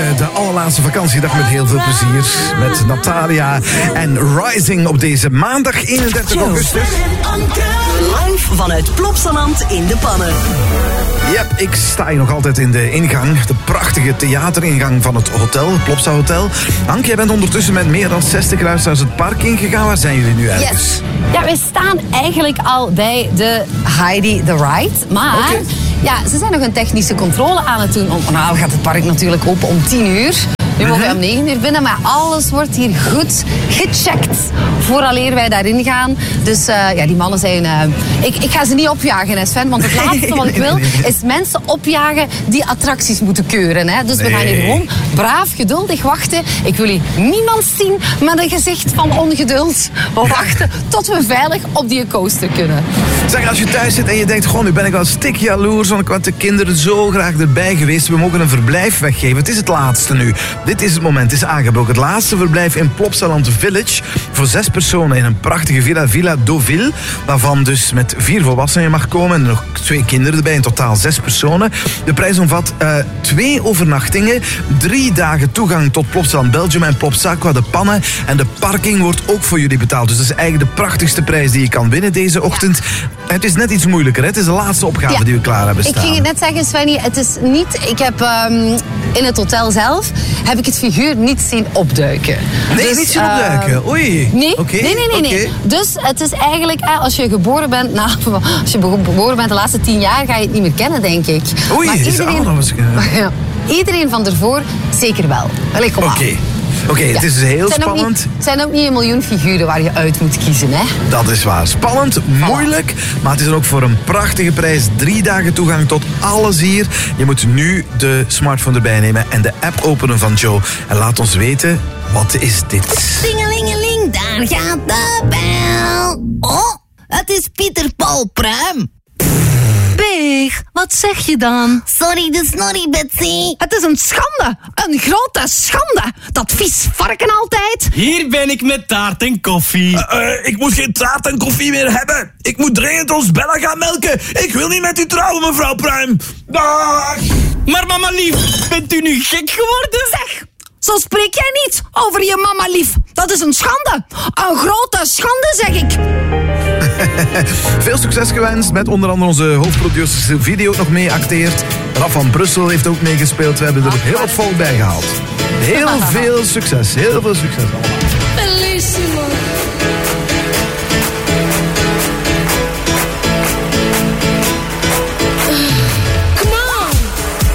de allerlaatste vakantiedag met heel veel plezier. Met Natalia en Rising op deze maandag 31 augustus. Live vanuit Plopsaland in de Pannen. Yep, ik sta hier nog altijd in de ingang. De prachtige theateringang van het hotel, het Plopsa Hotel. Anke, jij bent ondertussen met meer dan 60 luisteraars het park ingegaan. Waar zijn jullie nu ergens? Yes. Ja, wij staan eigenlijk al bij de Heidi the Ride. Maar ja, ze zijn nog een technische controle aan het doen. Nou gaat het park natuurlijk open om 10 uur. Nu mogen wij om 9 uur binnen, maar alles wordt hier goed gecheckt vooraleer wij daarin gaan. Dus ja, die mannen zijn... Ik ga ze niet opjagen, hè, Sven, want het laatste wat ik wil is mensen opjagen die attracties moeten keuren. Hè. Dus we gaan hier gewoon braaf, geduldig wachten. Ik wil hier niemand zien met een gezicht van ongeduld. We wachten tot we veilig op die coaster kunnen. Zeg, als je thuis zit en je denkt, goh, nu ben ik wel een stik jaloers, want ik had de kinderen zo graag erbij geweest. We mogen een verblijf weggeven. Het is het laatste nu. Dit is het moment, het is aangebroken. Het laatste verblijf in Plopsaland Village voor 6 personen in een prachtige villa, Villa Deauville, waarvan dus met 4 volwassenen je mag komen en nog 2 kinderen erbij, in totaal 6 personen. De prijs omvat 2 overnachtingen, 3 dagen toegang tot Plopsaland Belgium en Plopsaqua, de pannen, en de parking wordt ook voor jullie betaald. Dus dat is eigenlijk de prachtigste prijs die je kan winnen deze ochtend. Ja. Het is net iets moeilijker, hè? Het is de laatste opgave die we klaar hebben staan. Ik ging het net zeggen, Svenny, het is niet... Ik heb in het hotel zelf heb ik het figuur niet zien opduiken. Nee, dus, niet zien opduiken. Oei. Nee, nee. Dus het is eigenlijk, als je geboren bent, de laatste 10 jaar ga je het niet meer kennen, denk ik. Oei, maar iedereen van ervoor zeker wel. Allee, kom aan. Oké, het is heel spannend. Het zijn ook niet 1 miljoen figuren waar je uit moet kiezen, hè? Dat is waar. Spannend, moeilijk, maar het is ook voor een prachtige prijs. 3 dagen toegang tot alles hier. Je moet nu de smartphone erbij nemen en de app openen van Joe. En laat ons weten, wat is dit? Dingelingeling, daar gaat de bel. Oh, het is Pieter Paul Pruim. Beeg, wat zeg je dan? Sorry, de snorrie, Betsy. Het is een schande, een grote schande. Dat vies varken altijd. Hier ben ik met taart en koffie. Ik moet geen taart en koffie meer hebben. Ik moet dringend ons Bella gaan melken. Ik wil niet met u trouwen, mevrouw Pruim. Dag! Maar mama lief, bent u nu gek geworden? Zeg, zo spreek jij niet over je mama lief. Dat is een schande. Een grote schande, zeg ik. Veel succes gewenst met onder andere onze hoofdproducer Sylvie ook nog mee acteert. Raf van Brussel heeft ook meegespeeld. We hebben er heel wat volk bij gehaald. Heel veel succes allemaal. Bellissimo.